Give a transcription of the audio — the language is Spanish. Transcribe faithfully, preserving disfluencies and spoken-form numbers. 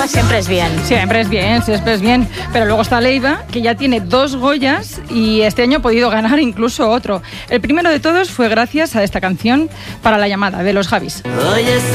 siempre es bien. Siempre es bien, siempre es bien. Pero luego está Leiva, que ya tiene dos Goyas y este año ha podido ganar incluso otro. El primero de todos fue gracias a esta canción Para la llamada, de los Javis. Oye,